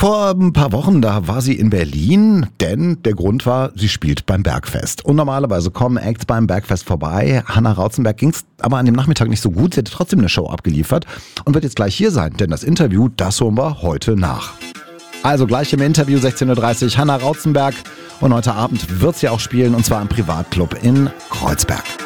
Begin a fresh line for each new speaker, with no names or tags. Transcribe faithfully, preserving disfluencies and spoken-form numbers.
Vor ein paar Wochen, da war sie in Berlin, denn der Grund war, sie spielt beim Bergfest. Und normalerweise kommen Acts beim Bergfest vorbei. Hanna Rauzenberg ging es aber an dem Nachmittag nicht so gut. Sie hat trotzdem eine Show abgeliefert und wird jetzt gleich hier sein, denn das Interview, das holen wir heute nach. Also gleich im Interview sechzehn Uhr dreißig Hanna Rauzenberg und heute Abend wird sie auch spielen und zwar im Privatclub in Kreuzberg.